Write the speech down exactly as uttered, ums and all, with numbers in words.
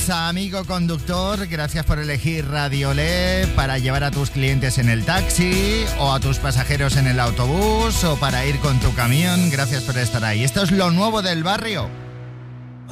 días, amigo conductor. Gracias por elegir Radiolé para llevar a tus clientes en el taxi o a tus pasajeros en el autobús o para ir con tu camión. Gracias por estar ahí. Esto es lo nuevo del barrio.